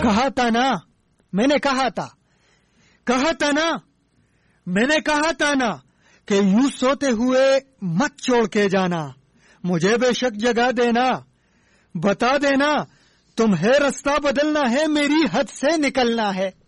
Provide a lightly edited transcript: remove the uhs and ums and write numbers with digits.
कहा था ना, मैंने कहा था ना कि यूं सोते हुए मत छोड़ के जाना। मुझे बेशक जगह देना, बता देना, तुम्हें रास्ता बदलना है, मेरी हद से निकलना है।